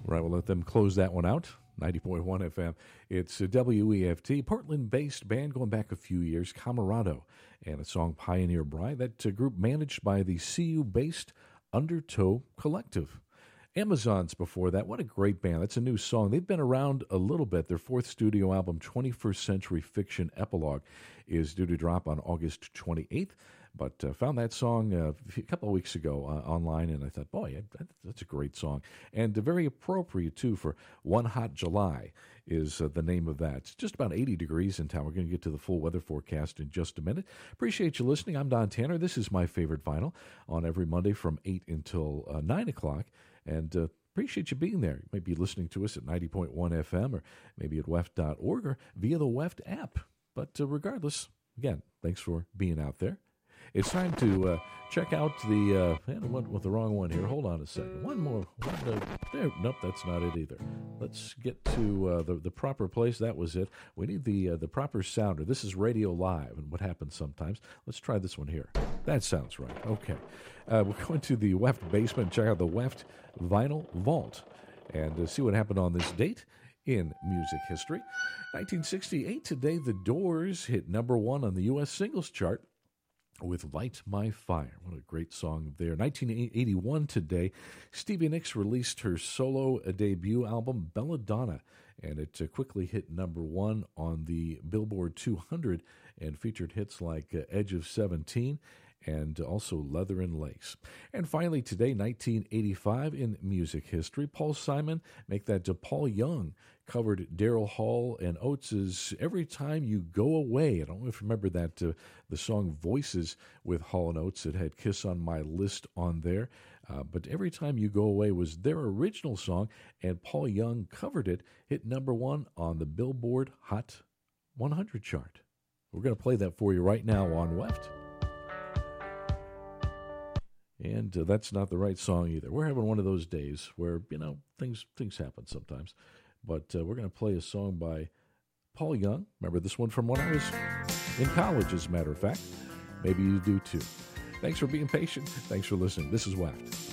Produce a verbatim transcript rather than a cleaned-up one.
Right, we'll let them close that one out. ninety point one F M. It's a W E F T, Portland-based band going back a few years, Camarado, and a song Pioneer Bride. That uh, group managed by the C U-based Undertow Collective. Amazons before that. What a great band. That's a new song. They've been around a little bit. Their fourth studio album, twenty-first Century Fiction Epilogue, is due to drop on August twenty-eighth. But uh, found that song uh, a couple of weeks ago uh, online, and I thought, boy, that's a great song. And uh, very appropriate, too, for One Hot July is uh, the name of that. It's just about eighty degrees in town. We're going to get to the full weather forecast in just a minute. Appreciate you listening. I'm Don Tanner. This is My Favorite Vinyl on every Monday from eight until uh, nine o'clock. And uh, appreciate you being there. You might be listening to us at ninety point one F M or maybe at W E F dot org or via the W E F T app. But uh, regardless, again, thanks for being out there. It's time to uh, check out the, uh, I went with the wrong one here. Hold on a second. One more. One, uh, there. Nope, that's not it either. Let's get to uh, the, the proper place. That was it. We need the uh, the proper sounder. This is Radio Live, and what happens sometimes. Let's try this one here. That sounds right. Okay. Uh, we're going to the W E F T basement and check out the W E F T Vinyl Vault and uh, see what happened on this date in music history. nineteen sixty-eight, today, The Doors hit number one on the U S singles chart with Light My Fire. What a great song there. nineteen eighty-one today, Stevie Nicks released her solo debut album, Belladonna, and it uh, quickly hit number one on the Billboard two hundred and featured hits like uh, Edge of seventeen and also Leather and Lace. And finally today, nineteen eighty-five, in music history, Paul Simon, make that to Paul Young, covered Daryl Hall and Oates' Every Time You Go Away. I don't know if you remember that, uh, the song Voices with Hall and Oates. It had Kiss on My List on there. Uh, but Every Time You Go Away was their original song, and Paul Young covered it, hit number one on the Billboard Hot one hundred chart. We're going to play that for you right now on W E F T. And uh, that's not the right song either. We're having one of those days where, you know, things things happen sometimes. But uh, we're going to play a song by Paul Young. Remember this one from when I was in college, as a matter of fact. Maybe you do too. Thanks for being patient. Thanks for listening. This is W E F T.